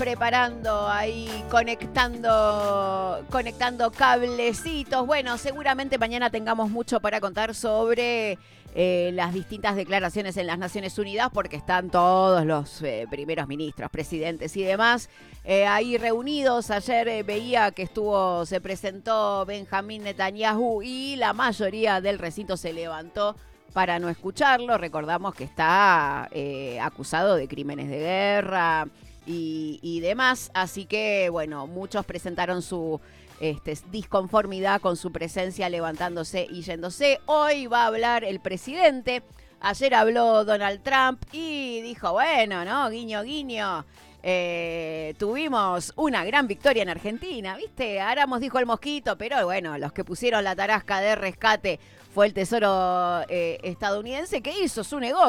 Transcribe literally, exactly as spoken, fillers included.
preparando ahí, conectando, conectando cablecitos. Bueno, seguramente mañana tengamos mucho para contar sobre eh, las distintas declaraciones en las Naciones Unidas, porque están todos los eh, primeros ministros, presidentes y demás eh, ahí reunidos. Ayer eh, veía que estuvo, se presentó Benjamín Netanyahu y la mayoría del recinto se levantó para no escucharlo. Recordamos que está eh, acusado de crímenes de guerra y, y demás, así que bueno, muchos presentaron su este, disconformidad con su presencia levantándose y yéndose. Hoy va a hablar el presidente. Ayer habló Donald Trump y dijo, bueno, ¿no? Guiño, guiño. Eh, tuvimos una gran victoria en Argentina, ¿viste? Aramos, dijo el mosquito, pero bueno, los que pusieron la tarasca de rescate fue el Tesoro eh, estadounidense, que hizo su negocio.